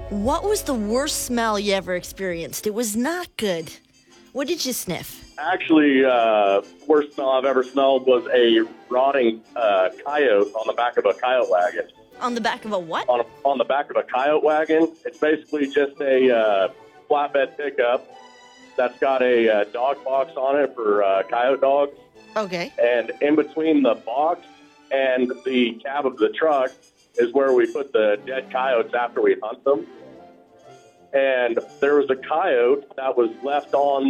What was the worst smell you ever experienced? It was not good. What did you sniff? Actually, worst smell I've ever smelled was a rotting coyote on the back of a coyote wagon. On the back of a what? On the back of a coyote wagon. It's basically just a flatbed pickup that's got a dog box on it for coyote dogs. Okay. And in between the box and the cab of the truck is where we put the dead coyotes after we hunt them. And there was a coyote that was left on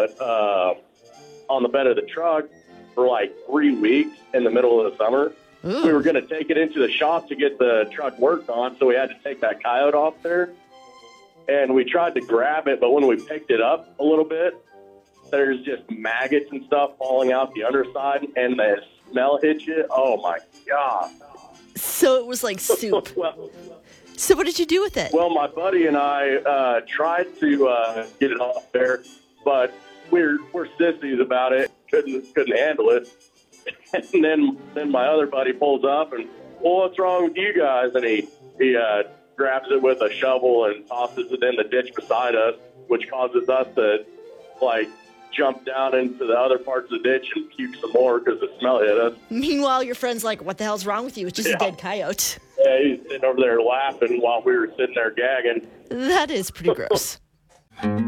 the bed of the truck for like 3 weeks in the middle of the summer. Ooh. We were going to take it into the shop to get the truck worked on, so we had to take that coyote off there. And we tried to grab it, but when we picked it up a little bit, there's just maggots and stuff falling out the underside, and the smell hit you. Oh, my God. So it was like soup. So what did you do with it? Well, my buddy and I tried to get it off there, but we're sissies about it. Couldn't handle it. And then my other buddy pulls up and, well, what's wrong with you guys? And he grabs it with a shovel and tosses it in the ditch beside us, which causes us to like jump down into the other parts of the ditch and puke some more because the smell hit us. Meanwhile, your friend's like, what the hell's wrong with you? It's just a dead coyote. Yeah, he's sitting over there laughing while we were sitting there gagging. That is pretty gross.